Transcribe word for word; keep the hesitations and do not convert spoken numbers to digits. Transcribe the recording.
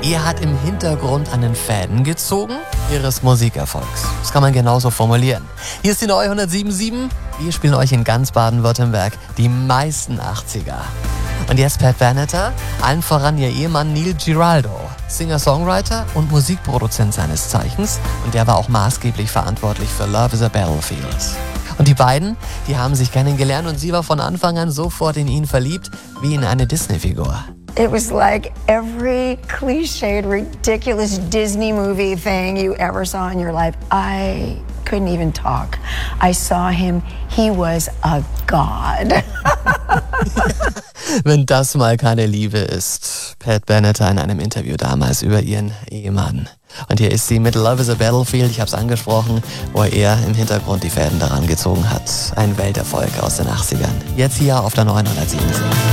Er hat im Hintergrund an den Fäden gezogen ihres Musikerfolgs. Das kann man genauso formulieren. Hier ist die neue hundertsieben Komma sieben. Wir spielen euch in ganz Baden-Württemberg die meisten achtziger. Und jetzt Pat Benatar, allen voran ihr Ehemann Neil Giraldo, Singer-Songwriter und Musikproduzent seines Zeichens. Und der war auch maßgeblich verantwortlich für Love is a Battlefield. Und die beiden, die haben sich kennengelernt und sie war von Anfang an sofort in ihn verliebt, wie in eine Disney-Figur. It was like every cliched, ridiculous Disney movie thing you ever saw in your life. I couldn't even talk. I saw him. He was a god. Wenn das mal keine Liebe ist. Pat Benatar in einem Interview damals über ihren Ehemann. Und hier ist sie mit Love is a Battlefield, ich habe es angesprochen, wo er im Hintergrund die Fäden daran gezogen hat. Ein Welterfolg aus den achtzigern. Jetzt hier auf der neuen hundertsieben Komma sieben.